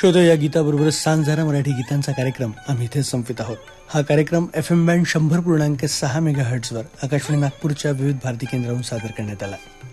श्रोते, या गीताबरोबरच सांज झाला मराठी गीतांचा कार्यक्रम आम्ही इथे संपवित आहोत. हा कार्यक्रम FM बँड 100.6 मेगाहर्ट्झवर आकाशवाणी नागपूरच्या विविध भारती केंद्रावरून सादर करण्यात आला.